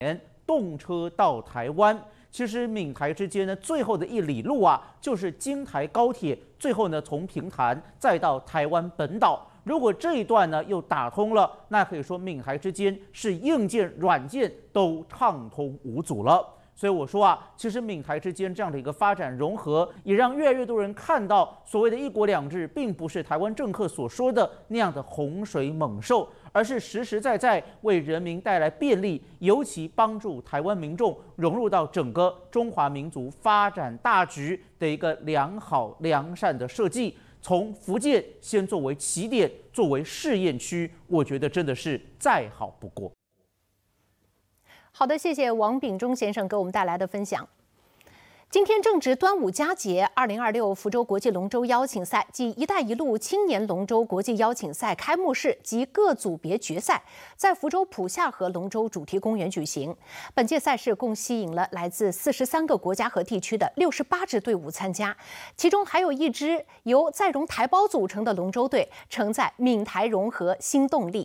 动车到台湾。其实闽台之间呢，最后的一里路啊，就是京台高铁，最后呢从平潭再到台湾本岛。如果这一段呢又打通了，那可以说闽台之间是硬件、软件都畅通无阻了。所以我说啊，其实闽台之间这样的一个发展融合，也让越来越多人看到，所谓的一国两制，并不是台湾政客所说的那样的洪水猛兽，而是实实在在为人民带来便利，尤其帮助台湾民众融入到整个中华民族发展大局的一个良好良善的设计。从福建先作为起点，作为试验区，我觉得真的是再好不过。 好的，谢谢王炳忠先生给我们带来的分享。今天正值端午佳节，2026福州国际龙舟邀请赛暨“一带一路”青年龙舟国际邀请赛开幕式及各组别决赛在福州浦下河龙舟主题公园举行。本届赛事共吸引了来自43个国家和地区的68支队伍参加，其中还有一支由在容台胞组成的龙舟队，承载闽台融合新动力。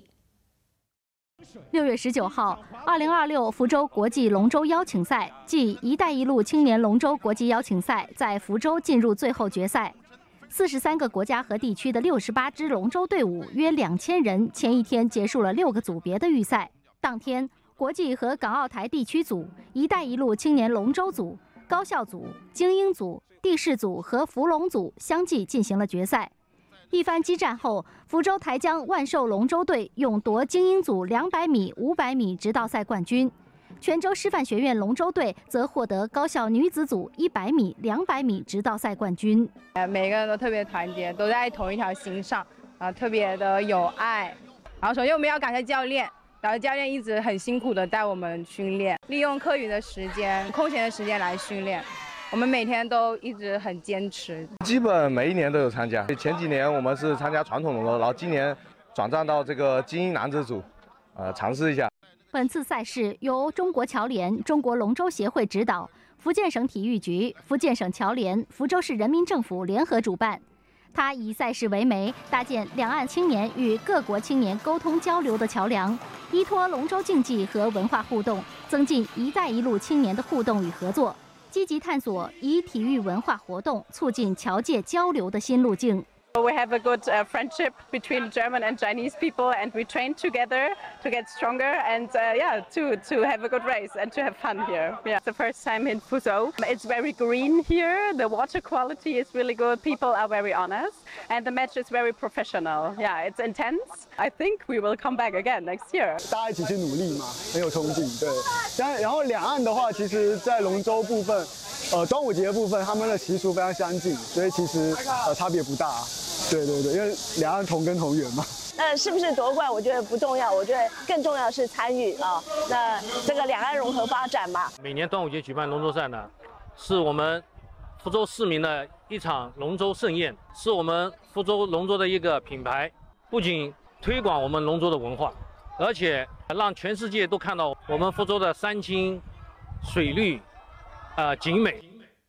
6月19号，2026福州国际龙舟邀请赛暨“一带一路”青年龙舟国际邀请赛在福州进入最后决赛。43个国家和地区的68支龙舟队伍约2000人，前一天结束了6个组别的预赛。当天，国际和港澳台地区组、“一带一路”青年龙舟组、高校组、精英组、地势组和福龙组相继进行了决赛。一番激战后，福州台江万寿龙舟队勇夺精英组200米、500米直道赛冠军，泉州师范学院龙舟队则获得高校女子组100米、200米直道赛冠军。 每个人都特别团结，都在同一条心上，特别的有爱。然后首先我们要感谢教练，然后教练一直很辛苦的带我们训练，利用课余的时间、空闲的时间来训练。我们每天都一直很坚持， 基本每一年都有参加。前几年我们是参加传统龙舟，然后今年转战到这个精英男子组，尝试一下。 本次赛事由中国侨联、中国龙舟协会指导，福建省体育局、福建省侨联、福州市人民政府联合主办。它以赛事为媒，搭建两岸青年与各国青年沟通交流的桥梁，依托龙舟竞技和文化互动，增进“一带一路”青年的互动与合作。积极探索以体育文化活动促进侨界交流的新路径。 We have a good friendship between German and Chinese people, and we train together to get stronger and to have a good race and to have fun here. Yeah, it's the first time in Fuzhou. It's very green here. The water quality is really good. People are very honest, and the match is very professional. Yeah, it's intense. I think we will come back again next year. 大家一起去努力嘛，很有冲劲。对，然后两岸的话，其实在龙舟部分，端午节的部分，他们的习俗非常相近，所以其实差别不大。对，因为两岸同根同源嘛。 是不是夺冠？我觉得不重要，我觉得更重要是参与啊。那这个两岸融合发展嘛。 每年端午节举办龙舟赛呢，是我们福州市民的一场龙舟盛宴，是我们福州龙舟的一个品牌，不仅推广我们龙舟的文化，而且让全世界都看到我们福州的山清水绿，景美。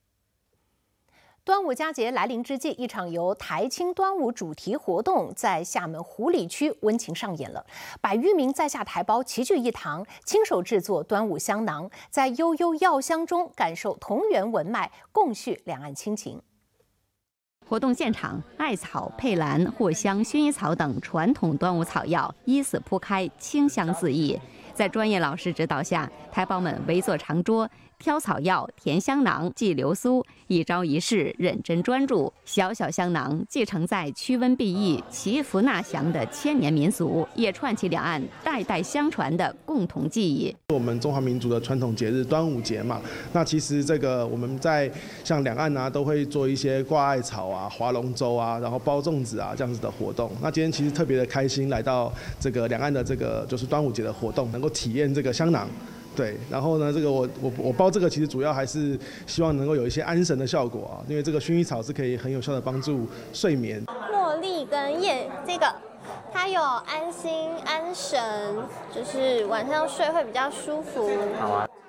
端午佳节来临之际，一场由台青端午主题活动在厦门湖里区温情上演了。100余名在下台胞齐聚一堂，亲手制作端午香囊，在悠悠药香中感受同源文脉，共叙两岸亲情。 活动现场，艾草、佩兰、藿香、薰衣草等传统端午草药依次铺开，清香四溢。在专业老师指导下，台胞们围坐长桌，挑草药、填香囊、系流苏，一朝一夕，认真专注。小小香囊既承载驱瘟避疫、祈福纳祥的千年民俗，也串起两岸代代相传的共同记忆。 我们中华民族的传统节日端午节嘛，那其实这个我们在像两岸啊，都会做一些挂艾草啊、划龙舟啊，然后包粽子啊这样子的活动。那今天其实特别的开心，来到这个两岸的这个就是端午节的活动，能够体验这个香囊。对，然后呢，这个我包这个其实主要还是希望能够有一些安神的效果啊，因为这个薰衣草是可以很有效的帮助睡眠。 茉莉跟叶这个，它有安心安神，就是晚上睡会比较舒服。 好啊。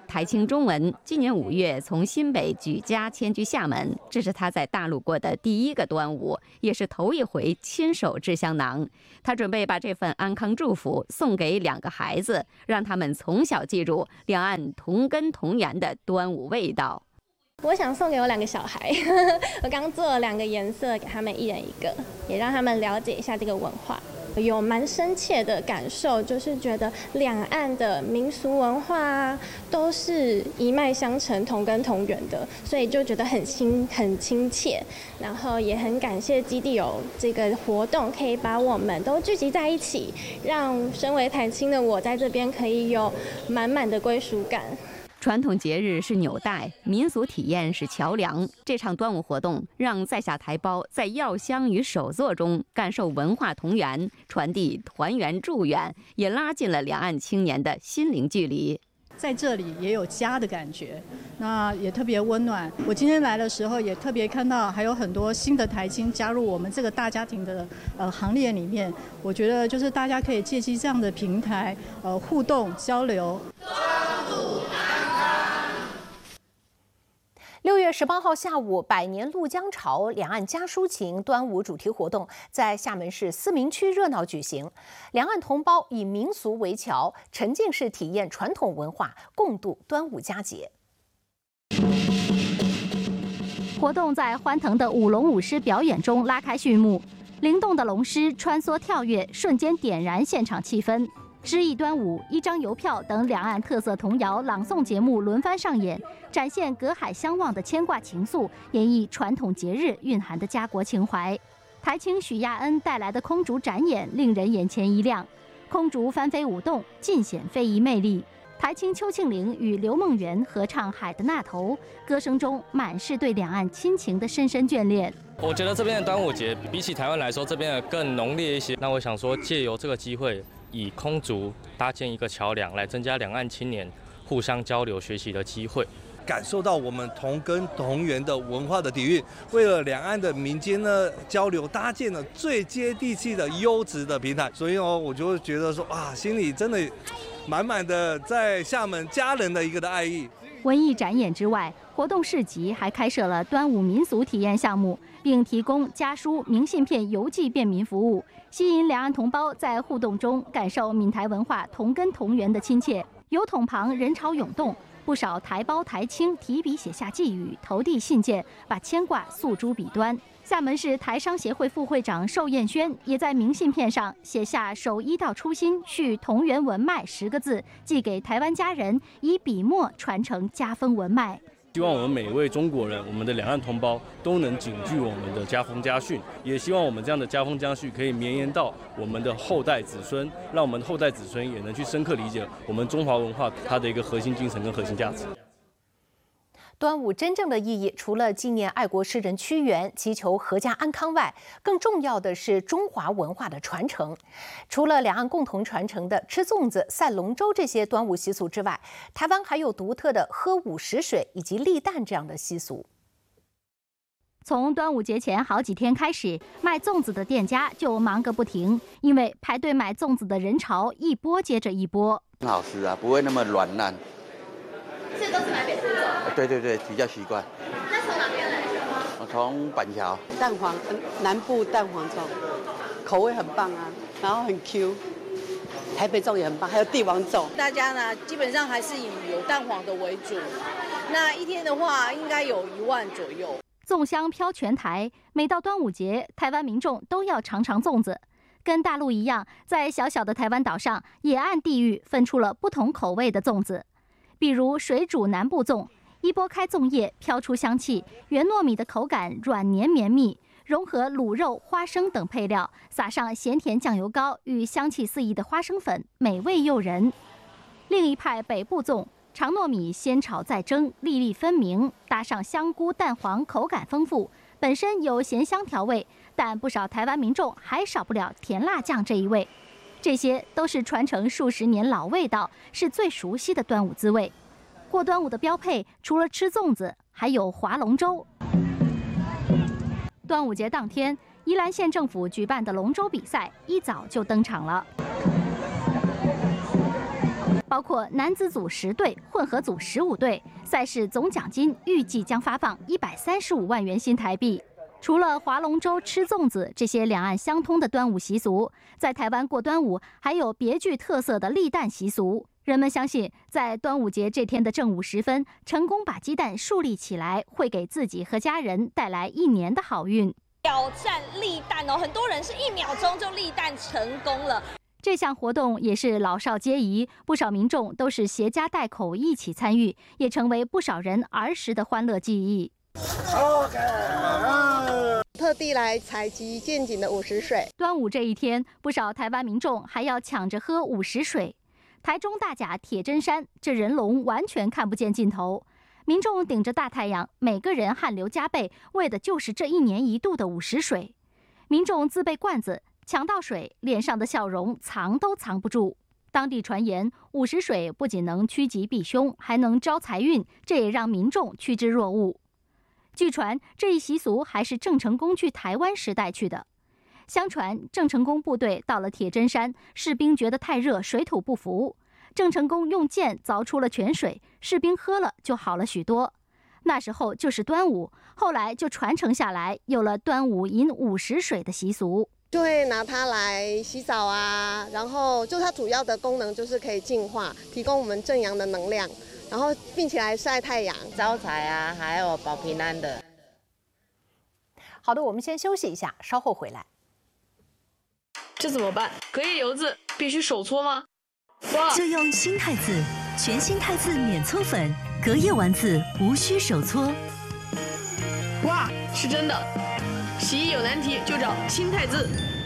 台青中文今年5月从新北举家迁居厦门，这是他在大陆过的第一个端午，也是头一回亲手制香囊。他准备把这份安康祝福送给2个孩子，让他们从小记住两岸同根同源的端午味道。 我想送给我2个小孩，我刚做了2个颜色给他们1人1个，也让他们了解一下这个文化。有蛮深切的感受，就是觉得两岸的民俗文化啊，都是一脉相承、同根同源的，所以就觉得很亲切。然后也很感谢基地有这个活动，可以把我们都聚集在一起，让身为台青的我在这边可以有满满的归属感。 传统节日是纽带，民俗体验是桥梁。这场端午活动让在下台胞在药香与手作中感受文化同源，传递团圆祝愿，也拉近了两岸青年的心灵距离。 在这里也有家的感觉，那也特别温暖。我今天来的时候也特别看到还有很多新的台青加入我们这个大家庭的行列里面。我觉得就是大家可以借机这样的平台互动交流。 6月18号下午，百年陆江潮两岸家抒情端午主题活动在厦门市思明区热闹举行。两岸同胞以民俗为桥，沉浸式体验传统文化，共度端午佳节。 活动在欢腾的舞龙舞狮表演中拉开序幕，灵动的龙狮穿梭跳跃，瞬间点燃现场气氛。诗意端午、一张邮票等两岸特色童谣朗诵节目轮番上演，展现隔海相望的牵挂情愫，演绎传统节日蕴含的家国情怀。台青许亚恩带来的空竹展演令人眼前一亮，空竹翻飞舞动，尽显非遗魅力。台青邱庆龄与刘梦圆合唱《海的那头》，歌声中满是对两岸亲情的深深眷恋。 我觉得这边的端午节比起台湾来说，这边的更浓烈一些。那我想说，借由这个机会，以空竹搭建一个桥梁，来增加两岸青年互相交流学习的机会， 感受到我们同根同源的文化的底蕴，为了两岸的民间呢交流搭建了最接地气的优质的平台。所以我就觉得说啊，心里真的满满的在厦门家人的一个的爱意。 文艺展演之外，活动市集还开设了端午民俗体验项目，并提供家书、明信片邮寄便民服务，吸引两岸同胞在互动中感受闽台文化同根同源的亲切。邮筒旁人潮涌动，不少台胞台青提笔写下寄语，投递信件，把牵挂诉诸笔端。厦门市台商协会副会长寿彦轩也在明信片上写下“守一道初心，续同源文脉”10个字，寄给台湾家人，以笔墨传承家风文脉。 希望我们每一位中国人，我们的两岸同胞都能谨记我们的家风家训，也希望我们这样的家风家训可以绵延到我们的后代子孙，让我们的后代子孙也能去深刻理解我们中华文化它的一个核心精神跟核心价值。 端午真正的意义，除了纪念爱国诗人屈原、祈求阖家安康外，更重要的是中华文化的传承。除了两岸共同传承的吃粽子、赛龙舟这些端午习俗之外，台湾还有独特的喝午时水以及立蛋这样的习俗。 从端午节前好几天开始，卖粽子的店家就忙个不停，因为排队买粽子的人潮一波接着一波。 很好吃啊，不会那么软烂。 这都是买北部粽？ 对对对，比较习惯。 那从哪边来的？ 我从板桥。 蛋黄，南部蛋黄粽，口味很棒啊，然后很 Q。台北粽也很棒，还有帝王粽。 大家呢，基本上还是以有蛋黄的为主。那一天的话，应该有1万左右。 粽香飘全台，每到端午节，台湾民众都要尝尝粽子。跟大陆一样，在小小的台湾岛上，也按地域分出了不同口味的粽子。比如水煮南部粽，一剥开粽叶飘出香气，原糯米的口感软黏绵密，融合卤肉、花生等配料，撒上咸甜酱油膏与香气四溢的花生粉，美味诱人。另一派北部粽，长糯米先炒再蒸，粒粒分明，搭上香菇、蛋黄，口感丰富，本身有咸香调味，但不少台湾民众还少不了甜辣酱这一味。这些都是传承数十年老味道，是最熟悉的端午滋味。过端午的标配，除了吃粽子，还有划龙舟。端午节当天，宜兰县政府举办的龙舟比赛一早就登场了。保包括男子组10队、混合组15队。赛事总奖金预计将发放135万元新台币。除了划龙舟、吃粽子这些两岸相通的端午习俗，在台湾过端午还有别具特色的立蛋习俗。人们相信，在端午节这天的正午时分，成功把鸡蛋竖立起来，会给自己和家人带来1年的好运。 挑战立蛋哦，很多人是1秒钟就立蛋成功了。 这项活动也是老少皆宜，不少民众都是携家带口一起参与，也成为不少人儿时的欢乐记忆。 特地来采集见景的午时水。 端午这一天，不少台湾民众还要抢着喝午时水。台中大甲铁砧山，这人龙完全看不见尽头。民众顶着大太阳，每个人汗流浃背，为的就是这1年1度的午时水。民众自备罐子，抢到水，脸上的笑容藏都藏不住。当地传言，午时水不仅能趋吉避凶，还能招财运，这也让民众趋之若鹜。据传，这一习俗还是郑成功去台湾时带去的。相传，郑成功部队到了铁砧山，士兵觉得太热，水土不服。郑成功用剑凿出了泉水，士兵喝了就好了许多。那时候就是端午，后来就传承下来，有了端午饮午时水的习俗。 就会拿它来洗澡啊，然后就它主要的功能就是可以净化，提供我们正阳的能量，然后并且来晒太阳、 招财啊，还有保平安的。 好的，我们先休息一下，稍后回来。 这怎么办？隔夜油渍必须手搓吗？ 就用新汰渍，全新汰渍免搓粉，隔夜丸子无需手搓。 哇，是真的！洗衣有难题就找新汰渍。